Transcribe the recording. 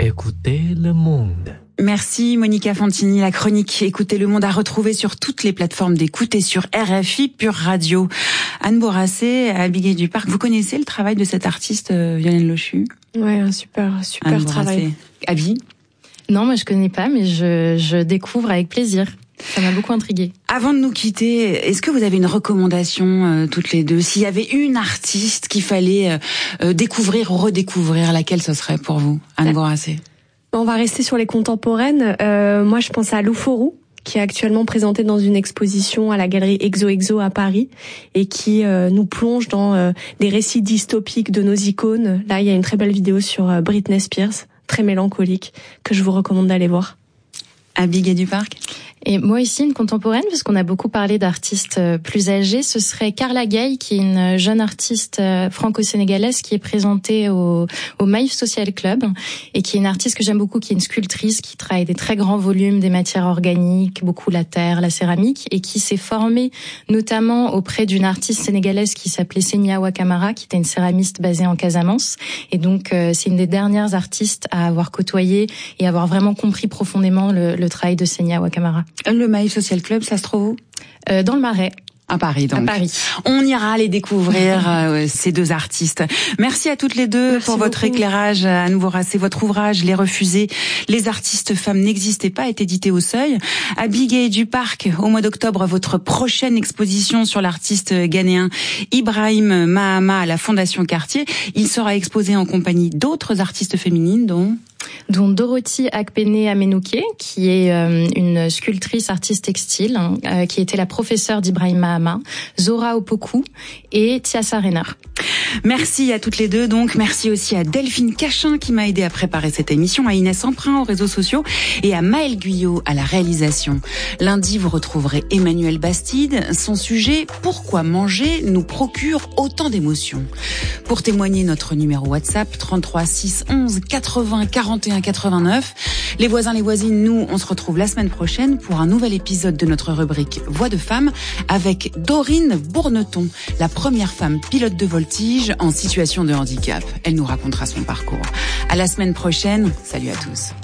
Écoutez le monde. Merci Monica Fantini, la chronique Écoutez le monde à retrouver sur toutes les plateformes d'écoute et sur RFI Pure Radio. Anne Bourassa, Abigail Duparc, vous connaissez le travail de cette artiste Violaine Lochu? Ouais, un super Anne travail. Abby? Non, moi je connais pas, mais je découvre avec plaisir. Ça m'a beaucoup intriguée. Avant de nous quitter, est-ce que vous avez une recommandation toutes les deux? S'il y avait une artiste qu'il fallait découvrir ou redécouvrir, laquelle ce serait pour vous, Anne Bourassa? On va rester sur les contemporaines. Moi, je pense à Lou Fourou, qui est actuellement présentée dans une exposition à la galerie Exo à Paris et qui nous plonge dans des récits dystopiques de nos icônes. Là, il y a une très belle vidéo sur Britney Spears, très mélancolique, que je vous recommande d'aller voir. Abigail Duparc? Et moi ici, une contemporaine, parce qu'on a beaucoup parlé d'artistes plus âgés, ce serait Carla Gay, qui est une jeune artiste franco-sénégalaise qui est présentée au Maïf Social Club et qui est une artiste que j'aime beaucoup, qui est une sculptrice, qui travaille des très grands volumes, des matières organiques, beaucoup la terre, la céramique, et qui s'est formée notamment auprès d'une artiste sénégalaise qui s'appelait Senia Wakamara, qui était une céramiste basée en Casamance. Et donc, c'est une des dernières artistes à avoir côtoyé et avoir vraiment compris profondément le travail de Senia Wakamara. Le Maïf Social Club, ça se trouve où? Dans le Marais. À Paris, donc. À Paris. On ira les découvrir, ces deux artistes. Merci à toutes les deux. Merci pour votre éclairage, Anne Bourassa. Votre ouvrage, Les Refusés, les artistes femmes n'existaient pas, est édité au Seuil. Abigail Duparc, au mois d'octobre, votre prochaine exposition sur l'artiste ghanéen Ibrahim Mahama à la Fondation Cartier. Il sera exposé en compagnie d'autres artistes féminines, dont Dorothy Akpene Amenouké, qui est une sculptrice artiste textile, qui était la professeure d'Ibrahim Mahama, Zora Opoku et Tiassa Renner. Merci à toutes les deux. Donc, merci aussi à Delphine Cachin qui m'a aidé à préparer cette émission, à Inès Emprunt aux réseaux sociaux et à Maëlle Guyot à la réalisation. Lundi, vous retrouverez Emmanuel Bastide. Son sujet, pourquoi manger nous procure autant d'émotions. Pour témoigner, notre numéro WhatsApp 33 6 11 80 41 89. Les voisins, les voisines, nous, on se retrouve la semaine prochaine pour un nouvel épisode de notre rubrique Voix de femme avec Dorine Bourneton, la première femme pilote de voltige en situation de handicap. Elle nous racontera son parcours. À la semaine prochaine. Salut à tous.